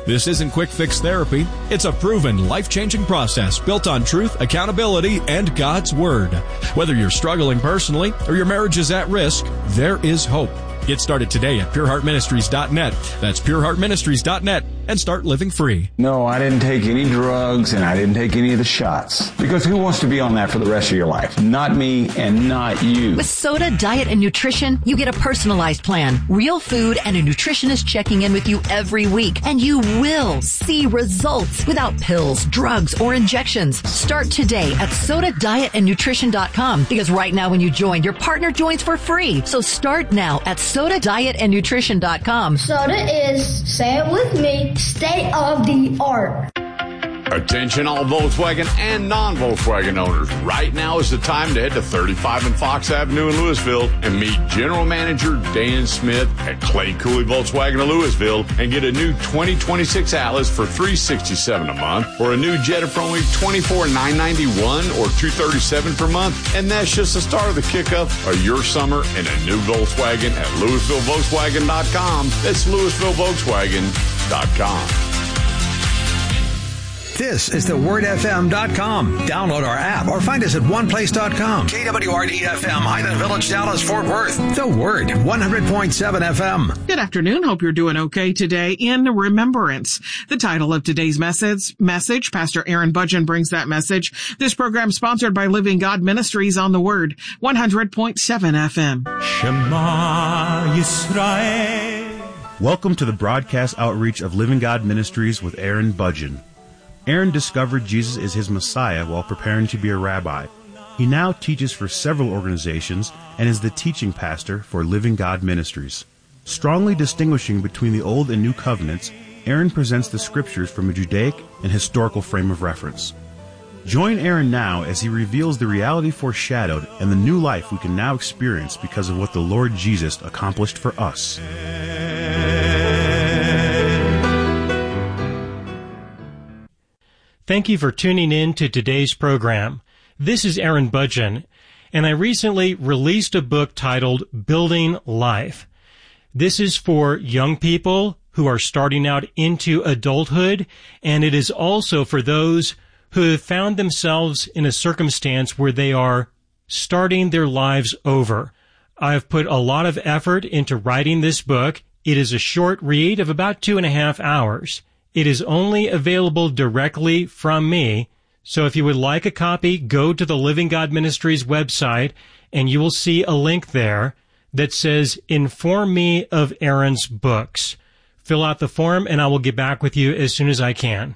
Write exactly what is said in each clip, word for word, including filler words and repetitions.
This isn't quick fix therapy. It's a proven, life-changing process built on truth, accountability, and God's Word. Whether you're struggling personally or your marriage is at risk, there is hope. Get started today at pure heart ministries dot net. That's pure heart ministries dot net and start living free. No, I didn't take any drugs and I didn't take any of the shots. Because who wants to be on that for the rest of your life? Not me and not you. With Soda Diet and Nutrition, you get a personalized plan, real food, and a nutritionist checking in with you every week. And you will see results without pills, drugs, or injections. Start today at soda diet and nutrition dot com because right now when you join, your partner joins for free. So start now at soda diet and nutrition dot com. Soda is, say it with me, state of the art. Attention all Volkswagen and non-Volkswagen owners. Right now is the time to head to thirty-five and Fox Avenue in Louisville and meet General Manager Dan Smith at Clay Cooley Volkswagen of Louisville and get a new twenty twenty-six Atlas for three hundred sixty-seven dollars a month or a new Jetta for only twenty-four thousand nine hundred ninety-one dollars or two hundred thirty-seven dollars per month. And that's just the start of the kickoff of your summer in a new Volkswagen at Louisville Volkswagen dot com. That's Louisville Volkswagen dot com. This is the word f m dot com. Download our app or find us at one place dot com. K W R D F M, Highland Village, Dallas, Fort Worth. The Word, one hundred point seven F M. Good afternoon. Hope you're doing okay today. In remembrance, the title of today's message, message, Pastor Aaron Budgen brings that message. This program sponsored by Living God Ministries on the Word, one hundred point seven F M. Shema Yisrael. Welcome to the broadcast outreach of Living God Ministries with Aaron Budgen. Aaron discovered Jesus is his Messiah while preparing to be a rabbi. He now teaches for several organizations and is the teaching pastor for Living God Ministries. Strongly distinguishing between the Old and New Covenants, Aaron presents the Scriptures from a Judaic and historical frame of reference. Join Aaron now as he reveals the reality foreshadowed and the new life we can now experience because of what the Lord Jesus accomplished for us. Thank you for tuning in to today's program. This is Aaron Budgen, and I recently released a book titled Building Life. This is for young people who are starting out into adulthood, and it is also for those who have found themselves in a circumstance where they are starting their lives over. I've put a lot of effort into writing this book. It is a short read of about two and a half hours. It is only available directly from me, so if you would like a copy, go to the Living God Ministries website, and you will see a link there that says, Inform me of Aaron's books. Fill out the form, and I will get back with you as soon as I can.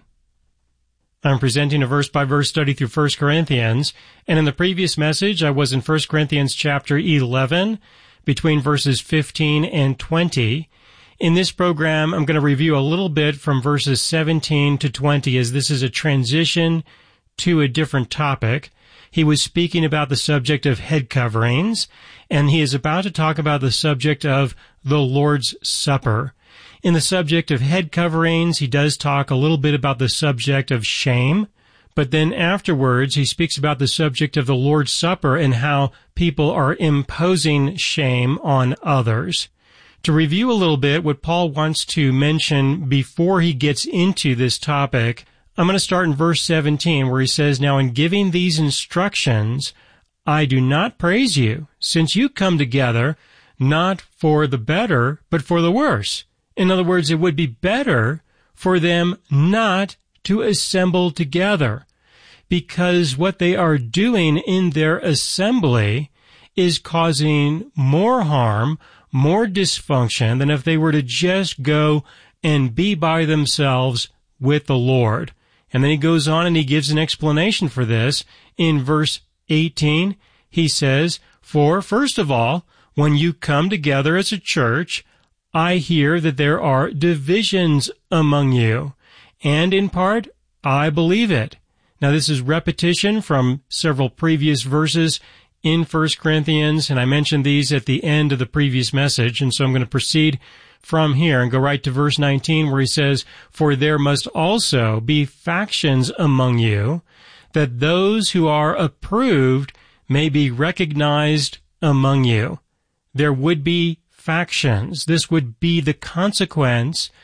I'm presenting a verse-by-verse study through First Corinthians, and in the previous message, I was in First Corinthians chapter eleven, between verses fifteen and twenty. In this program, I'm going to review a little bit from verses seventeen to twenty, as this is a transition to a different topic. He was speaking about the subject of head coverings, and he is about to talk about the subject of the Lord's Supper. In the subject of head coverings, he does talk a little bit about the subject of shame, but then afterwards he speaks about the subject of the Lord's Supper and how people are imposing shame on others. To review a little bit what Paul wants to mention before he gets into this topic, I'm going to start in verse seventeen where he says, Now in giving these instructions, I do not praise you, since you come together not for the better, but for the worse. In other words, it would be better for them not to assemble together, because what they are doing in their assembly is causing more harm, more dysfunction than if they were to just go and be by themselves with the Lord. And then he goes on and he gives an explanation for this. In verse eighteen, he says, For, first of all, when you come together as a church, I hear that there are divisions among you, and in part, I believe it. Now, this is repetition from several previous verses in First Corinthians, and I mentioned these at the end of the previous message, and so I'm going to proceed from here and go right to verse nineteen where he says, For there must also be factions among you, that those who are approved may be recognized among you. There would be factions. This would be the consequence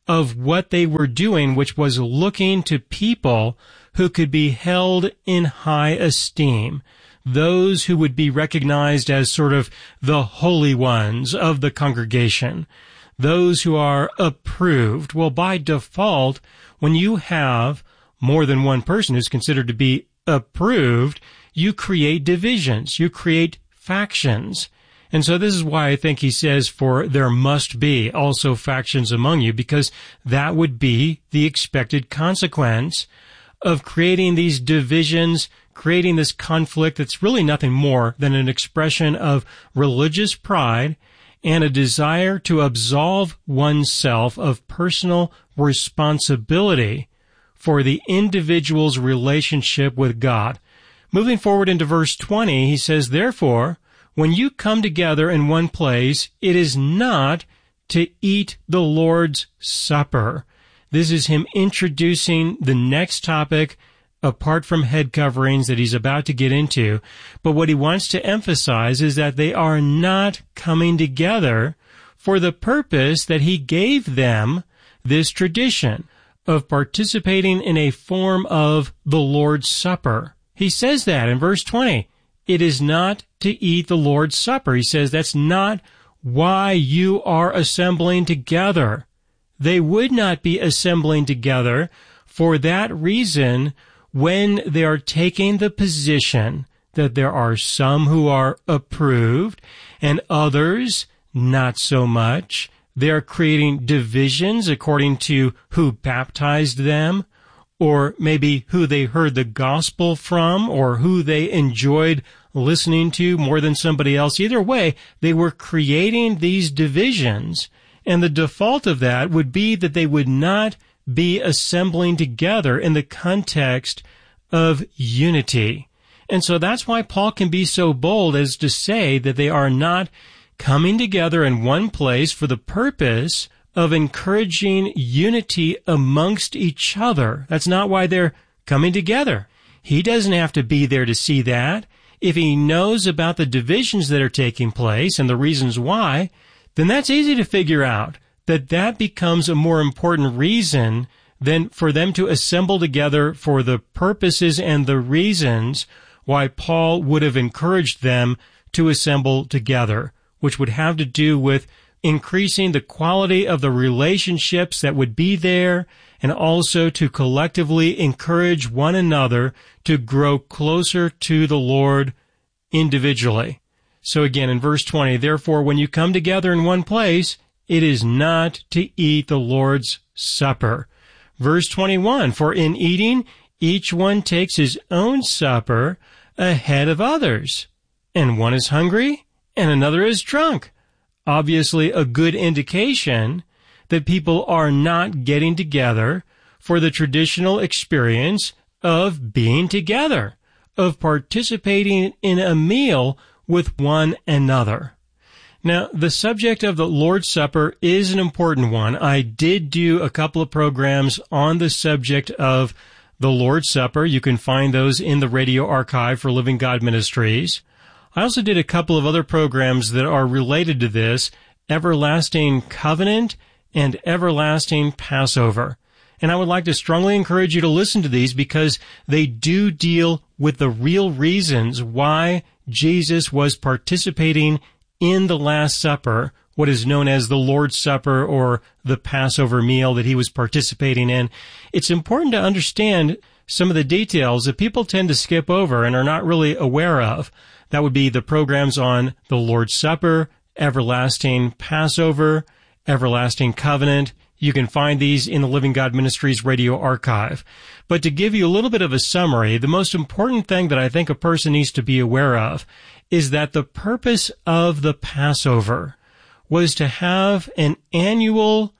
of what they were doing, which was looking to people who could be held in high esteem, those who would be recognized as sort of the holy ones of the congregation, those who are approved. Well, by default, when you have more than one person who's considered to be approved, you create divisions, you create factions. And so this is why I think he says, for there must be also factions among you, because that would be the expected consequence of creating these divisions, creating this conflict that's really nothing more than an expression of religious pride and a desire to absolve oneself of personal responsibility for the individual's relationship with God. Moving forward into verse twenty, he says, therefore, when you come together in one place, it is not to eat the Lord's Supper. This is him introducing the next topic apart from head coverings that he's about to get into. But what he wants to emphasize is that they are not coming together for the purpose that he gave them this tradition of participating in a form of the Lord's Supper. He says that in verse twenty. It is not to eat the Lord's Supper. He says that's not why you are assembling together. They would not be assembling together for that reason when they are taking the position that there are some who are approved and others not so much. They are creating divisions according to who baptized them, or maybe who they heard the gospel from, or who they enjoyed listening to more than somebody else. Either way, they were creating these divisions, and the default of that would be that they would not be assembling together in the context of unity. And so that's why Paul can be so bold as to say that they are not coming together in one place for the purpose of encouraging unity amongst each other. That's not why they're coming together. He doesn't have to be there to see that. If he knows about the divisions that are taking place and the reasons why, then that's easy to figure out, that that becomes a more important reason than for them to assemble together for the purposes and the reasons why Paul would have encouraged them to assemble together, which would have to do with increasing the quality of the relationships that would be there, and also to collectively encourage one another to grow closer to the Lord individually. So again, in verse twenty, therefore, when you come together in one place, it is not to eat the Lord's Supper. Verse twenty-one, for in eating, each one takes his own supper ahead of others, and one is hungry, and another is drunk. Obviously, a good indication that people are not getting together for the traditional experience of being together, of participating in a meal with one another. Now, the subject of the Lord's Supper is an important one. I did do a couple of programs on the subject of the Lord's Supper. You can find those in the radio archive for Living God Ministries. I also did a couple of other programs that are related to this, Everlasting Covenant and Everlasting Passover. And I would like to strongly encourage you to listen to these because they do deal with the real reasons why Jesus was participating in the Last Supper, what is known as the Lord's Supper or the Passover meal that he was participating in. It's important to understand some of the details that people tend to skip over and are not really aware of. That would be the programs on the Lord's Supper, Everlasting Passover, Everlasting Covenant. You can find these in the Living God Ministries radio archive. But to give you a little bit of a summary, the most important thing that I think a person needs to be aware of is that the purpose of the Passover was to have an annual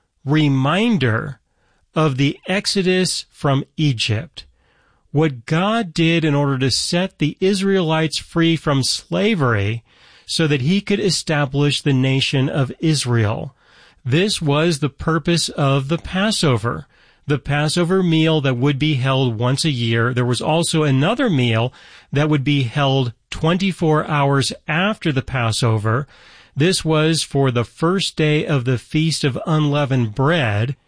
reminder of the Exodus from Egypt. What God did in order to set the Israelites free from slavery so that he could establish the nation of Israel. This was the purpose of the Passover, the Passover meal that would be held once a year. There was also another meal that would be held twenty-four hours after the Passover. This was for the first day of the Feast of Unleavened Bread,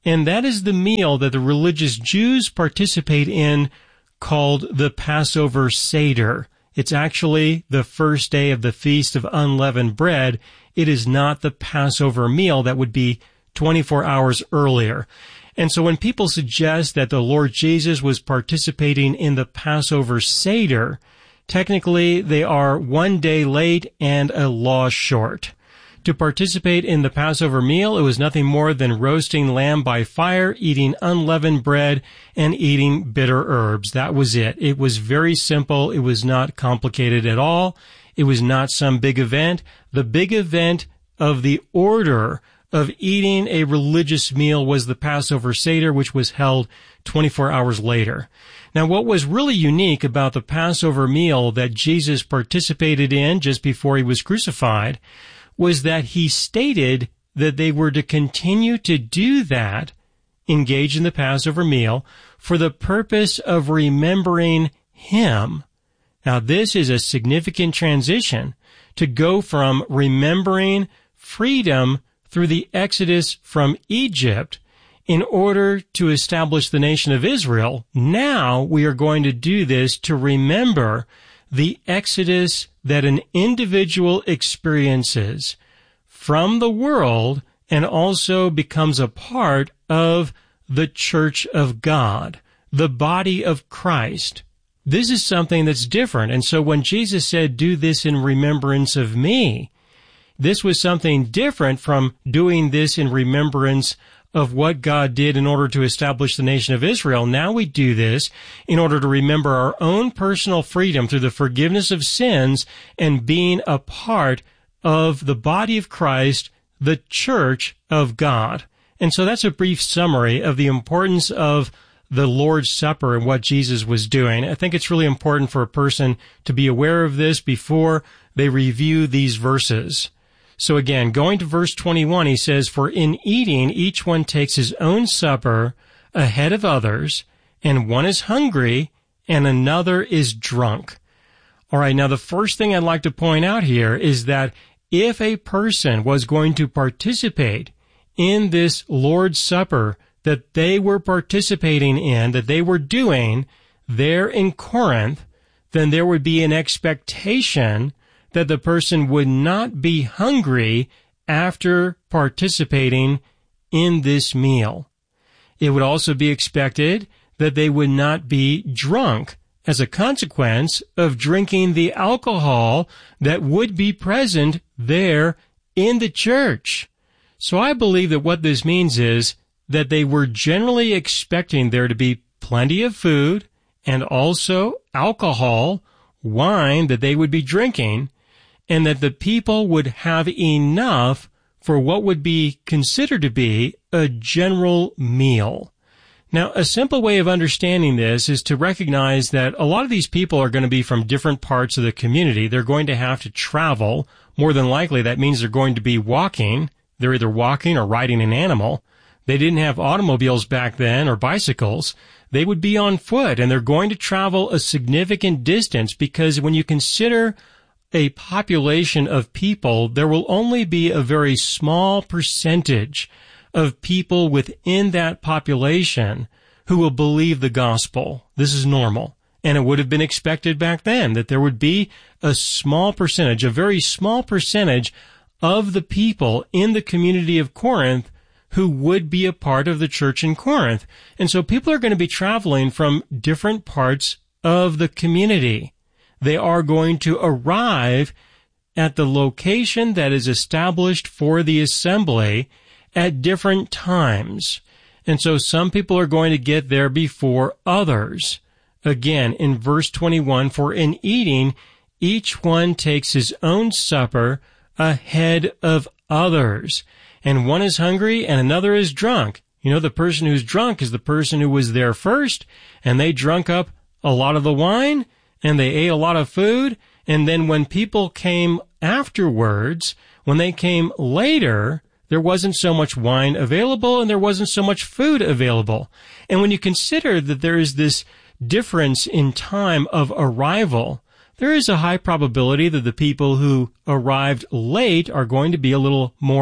and that is the meal that the religious Jews participate in called the Passover Seder. It's actually the first day of the Feast of Unleavened Bread. It is not the Passover meal that would be twenty-four hours earlier. And so when people suggest that the Lord Jesus was participating in the Passover Seder, technically they are one day late and a law short. To participate in the Passover meal, it was nothing more than roasting lamb by fire, eating unleavened bread, and eating bitter herbs. That was it. It was very simple. It was not complicated at all. It was not some big event. The big event of the order of eating a religious meal was the Passover Seder, which was held twenty-four hours later. Now, what was really unique about the Passover meal that Jesus participated in just before he was crucified was that he stated that they were to continue to do that, engage in the Passover meal, for the purpose of remembering him. Now, this is a significant transition to go from remembering freedom through the Exodus from Egypt in order to establish the nation of Israel. Now we are going to do this to remember the Exodus that an individual experiences from the world and also becomes a part of the church of God, the body of Christ. This is something that's different. And so when Jesus said, "Do this in remembrance of me," this was something different from doing this in remembrance of what God did in order to establish the nation of Israel. Now we do this in order to remember our own personal freedom through the forgiveness of sins and being a part of the body of Christ, the church of God. And so that's a brief summary of the importance of the Lord's Supper and what Jesus was doing. I think it's really important for a person to be aware of this before they review these verses. So again, going to verse twenty-one, he says, "For in eating, each one takes his own supper ahead of others, and one is hungry, and another is drunk." All right, now the first thing I'd like to point out here is that if a person was going to participate in this Lord's Supper that they were participating in, that they were doing there in Corinth, then there would be an expectation that the person would not be hungry after participating in this meal. It would also be expected that they would not be drunk as a consequence of drinking the alcohol that would be present there in the church. So I believe that what this means is that they were generally expecting there to be plenty of food and also alcohol, wine that they would be drinking, and that the people would have enough for what would be considered to be a general meal. Now, a simple way of understanding this is to recognize that a lot of these people are going to be from different parts of the community. They're going to have to travel. More than likely, that means they're going to be walking. They're either walking or riding an animal. They didn't have automobiles back then or bicycles. They would be on foot, and they're going to travel a significant distance because when you consider a population of people, there will only be a very small percentage of people within that population who will believe the gospel. This is normal. And it would have been expected back then that there would be a small percentage, a very small percentage of the people in the community of Corinth who would be a part of the church in Corinth. And so people are going to be traveling from different parts of the community. They are going to arrive at the location that is established for the assembly at different times. And so some people are going to get there before others. Again, in verse twenty-one, "For in eating, each one takes his own supper ahead of others. And one is hungry and another is drunk." You know, the person who's drunk is the person who was there first, and they drunk up a lot of the wine, and they ate a lot of food, and then when people came afterwards, when they came later, there wasn't so much wine available and there wasn't so much food available. And when you consider that there is this difference in time of arrival, there is a high probability that the people who arrived late are going to be a little more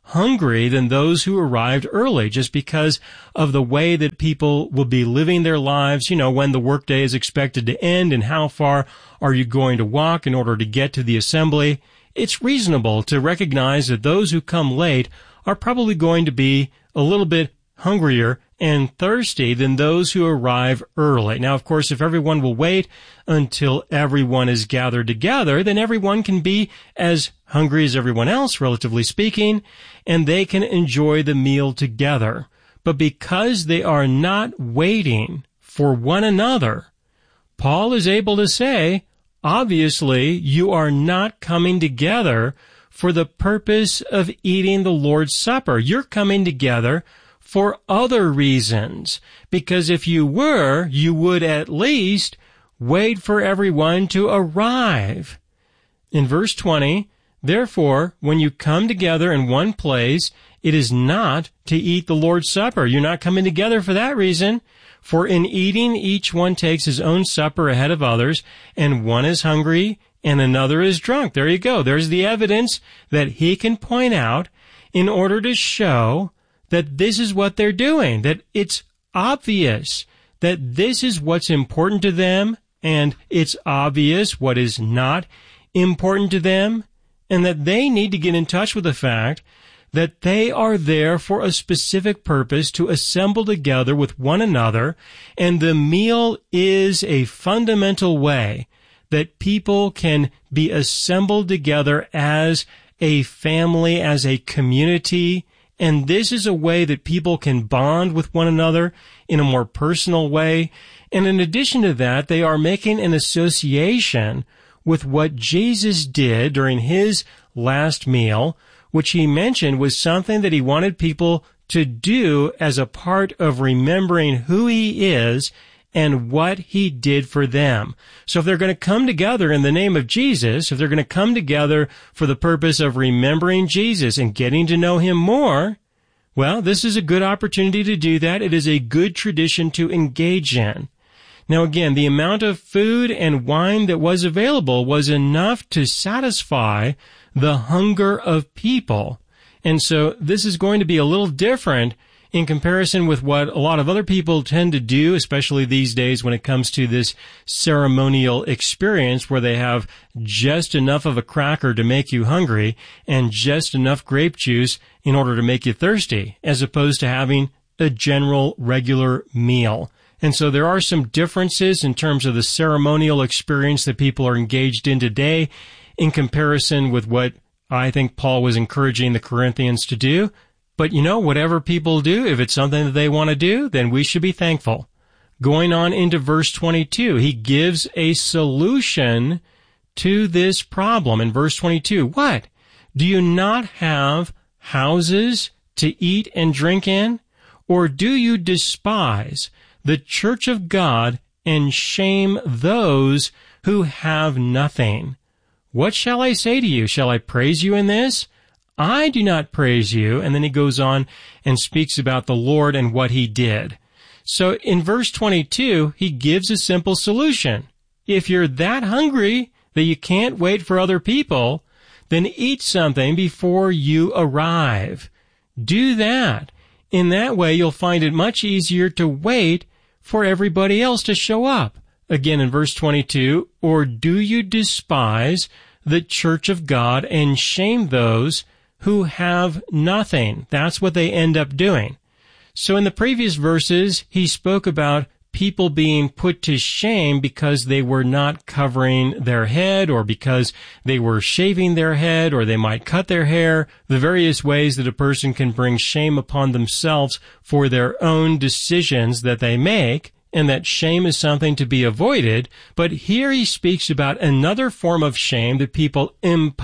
hungry than those who arrived early, just because of the way that people will be living their lives, you know, when the workday is expected to end and how far are you going to walk in order to get to the assembly. It's reasonable to recognize that those who come late are probably going to be a little bit hungrier and thirsty than those who arrive early. Now, of course, if everyone will wait until everyone is gathered together, then everyone can be as hungry as everyone else, relatively speaking, and they can enjoy the meal together. But because they are not waiting for one another, Paul is able to say, obviously, you are not coming together for the purpose of eating the Lord's Supper. You're coming together for other reasons, because if you were, you would at least wait for everyone to arrive. In verse twenty, therefore, when you come together in one place, it is not to eat the Lord's Supper. You're not coming together for that reason. For in eating, each one takes his own supper ahead of others, and one is hungry and another is drunk. There you go. There's the evidence that he can point out in order to show that this is what they're doing, that it's obvious that this is what's important to them, and it's obvious what is not important to them, and that they need to get in touch with the fact that they are there for a specific purpose, to assemble together with one another, and the meal is a fundamental way that people can be assembled together as a family, as a community. And this is a way that people can bond with one another in a more personal way. And in addition to that, they are making an association with what Jesus did during his last meal, which he mentioned was something that he wanted people to do as a part of remembering who he is and what he did for them. So if they're going to come together in the name of Jesus, if they're going to come together for the purpose of remembering Jesus and getting to know him more, well, this is a good opportunity to do that. It is a good tradition to engage in. Now again, the amount of food and wine that was available was enough to satisfy the hunger of people. And so this is going to be a little different in comparison with what a lot of other people tend to do, especially these days when it comes to this ceremonial experience where they have just enough of a cracker to make you hungry and just enough grape juice in order to make you thirsty, as opposed to having a general regular meal. And so there are some differences in terms of the ceremonial experience that people are engaged in today in comparison with what I think Paul was encouraging the Corinthians to do. But you know, whatever people do, if it's something that they want to do, then we should be thankful. Going on into verse twenty-two, he gives a solution to this problem. In verse twenty-two, what? Do you not have houses to eat and drink in? Or do you despise the church of God and shame those who have nothing? What shall I say to you? Shall I praise you in this? I do not praise you. And then he goes on and speaks about the Lord and what he did. So in verse twenty-two, he gives a simple solution. If you're that hungry that you can't wait for other people, then eat something before you arrive. Do that. In that way, you'll find it much easier to wait for everybody else to show up. Again, in verse twenty-two, or do you despise the church of God and shame those who have nothing? That's what they end up doing. So in the previous verses, he spoke about people being put to shame because they were not covering their head, or because they were shaving their head, or they might cut their hair, the various ways that a person can bring shame upon themselves for their own decisions that they make, and that shame is something to be avoided. But here he speaks about another form of shame that people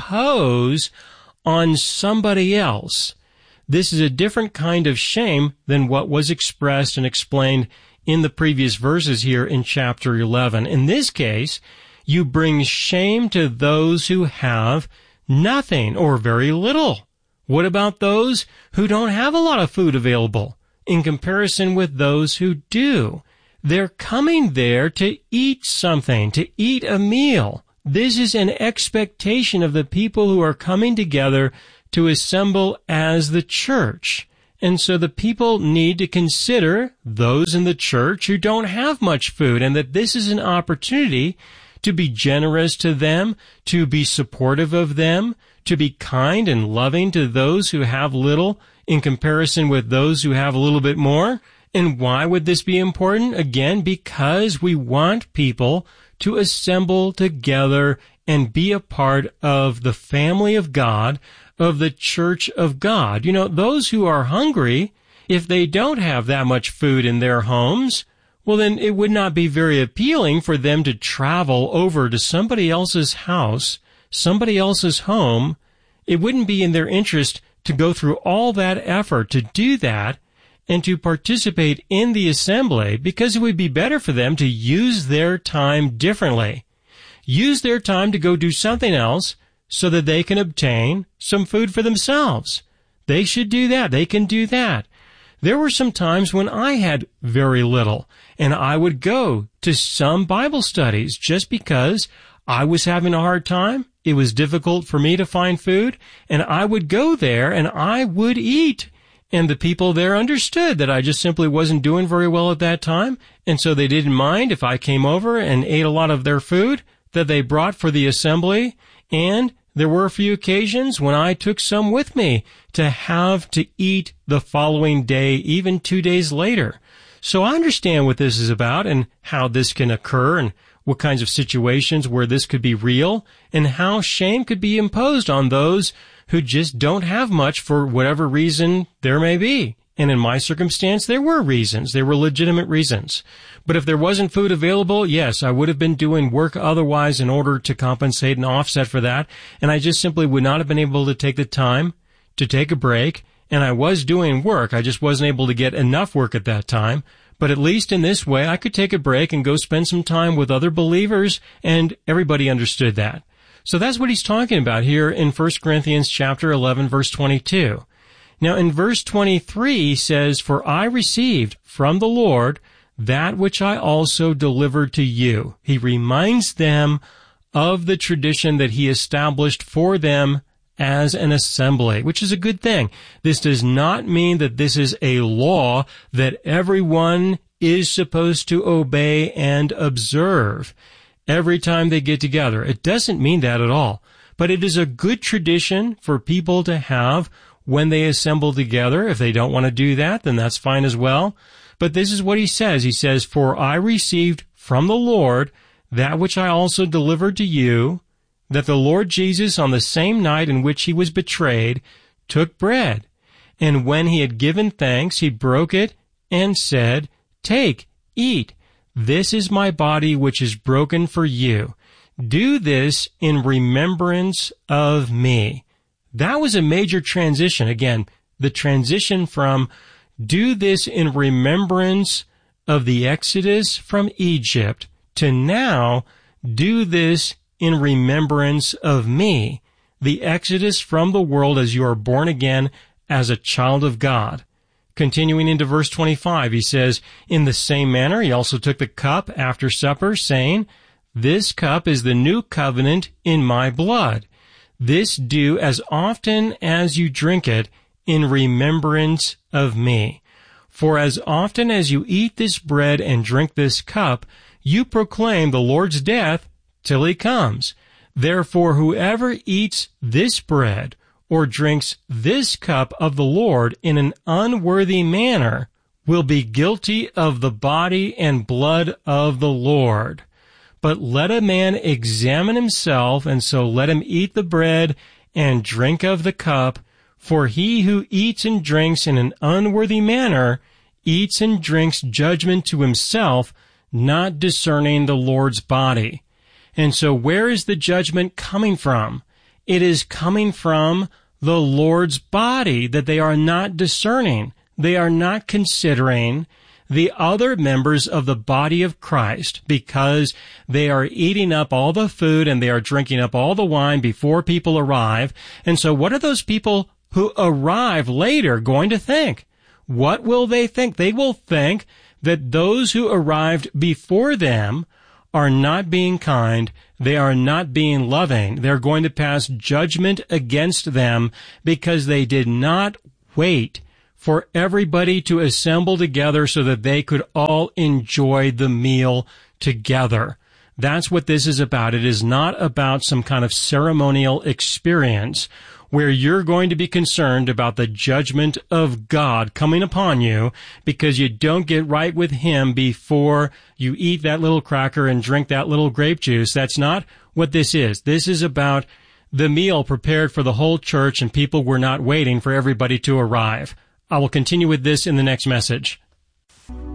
impose on somebody else. This is a different kind of shame than what was expressed and explained in the previous verses here in chapter eleven. In this case, you bring shame to those who have nothing or very little. What about those who don't have a lot of food available in comparison with those who do? They're coming there to eat something, to eat a meal. This is an expectation of the people who are coming together to assemble as the church. And so the people need to consider those in the church who don't have much food, and that this is an opportunity to be generous to them, to be supportive of them, to be kind and loving to those who have little in comparison with those who have a little bit more. And why would this be important? Again, because we want people to assemble together and be a part of the family of God, of the church of God. You know, those who are hungry, if they don't have that much food in their homes, well, then it would not be very appealing for them to travel over to somebody else's house, somebody else's home. It wouldn't be in their interest to go through all that effort to do that and to participate in the assembly, because it would be better for them to use their time differently. Use their time to go do something else so that they can obtain some food for themselves. They should do that. They can do that. There were some times when I had very little, and I would go to some Bible studies just because I was having a hard time. It was difficult for me to find food, and I would go there and I would eat. And the people there understood that I just simply wasn't doing very well at that time, and so they didn't mind if I came over and ate a lot of their food that they brought for the assembly. And there were a few occasions when I took some with me to have to eat the following day, even two days later. So I understand what this is about and how this can occur and what kinds of situations where this could be real and how shame could be imposed on those who just don't have much for whatever reason there may be. And in my circumstance, there were reasons. There were legitimate reasons. But if there wasn't food available, yes, I would have been doing work otherwise in order to compensate and offset for that. And I just simply would not have been able to take the time to take a break. And I was doing work. I just wasn't able to get enough work at that time. But at least in this way, I could take a break and go spend some time with other believers, and everybody understood that. So that's what he's talking about here in First Corinthians chapter eleven, verse twenty-two. Now in verse twenty-three, he says, "For I received from the Lord that which I also delivered to you." He reminds them of the tradition that he established for them as an assembly, which is a good thing. This does not mean that this is a law that everyone is supposed to obey and observe every time they get together. It doesn't mean that at all. But it is a good tradition for people to have when they assemble together. If they don't want to do that, then that's fine as well. But this is what he says. He says, "For I received from the Lord that which I also delivered to you, that the Lord Jesus, on the same night in which he was betrayed, took bread. And when he had given thanks, he broke it and said, 'Take, eat. This is my body which is broken for you. Do this in remembrance of me.'" That was a major transition. Again, the transition from do this in remembrance of the Exodus from Egypt to now do this in remembrance of me, the Exodus from the world as you are born again as a child of God. Continuing into verse twenty-five, he says, "In the same manner he also took the cup after supper, saying, 'This cup is the new covenant in my blood. This do as often as you drink it in remembrance of me. For as often as you eat this bread and drink this cup, you proclaim the Lord's death till he comes. Therefore, whoever eats this bread or drinks this cup of the Lord in an unworthy manner will be guilty of the body and blood of the Lord. But let a man examine himself, and so let him eat the bread and drink of the cup. For he who eats and drinks in an unworthy manner eats and drinks judgment to himself, not discerning the Lord's body." And so where is the judgment coming from? It is coming from the Lord's body that they are not discerning. They are not considering the other members of the body of Christ because they are eating up all the food and they are drinking up all the wine before people arrive. And so what are those people who arrive later going to think? What will they think? They will think that those who arrived before them are not being kind, they are not being loving. They're going to pass judgment against them because they did not wait for everybody to assemble together so that they could all enjoy the meal together. That's what this is about. It is not about some kind of ceremonial experience where you're going to be concerned about the judgment of God coming upon you because you don't get right with Him before you eat that little cracker and drink that little grape juice. That's not what this is. This is about the meal prepared for the whole church, and people were not waiting for everybody to arrive. I will continue with this in the next message.